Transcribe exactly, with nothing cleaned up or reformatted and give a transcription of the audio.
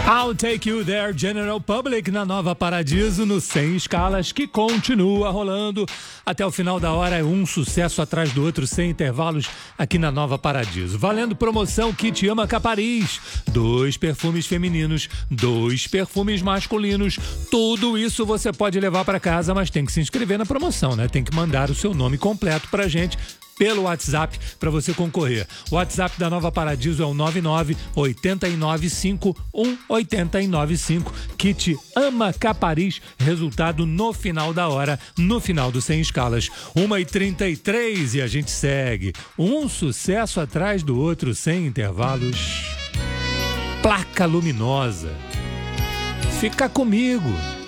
I'll Take You There, General Public, na Nova Paradiso, no Sem Escalas, que continua rolando até o final da hora. É um sucesso atrás do outro, sem intervalos, aqui na Nova Paradiso. Valendo promoção Kit Ama Capariz. Dois perfumes femininos, dois perfumes masculinos. Tudo isso você pode levar para casa, mas tem que se inscrever na promoção, né? Tem que mandar o seu nome completo pra gente pelo WhatsApp para você concorrer. O WhatsApp da Nova Paradiso é o nove nove oito nove cinco um oito nove cinco. Kit Ama Capariz, resultado no final da hora, no final do Sem Escalas. uma e trinta e três e a gente segue. Um sucesso atrás do outro, sem intervalos. Placa Luminosa. Fica comigo.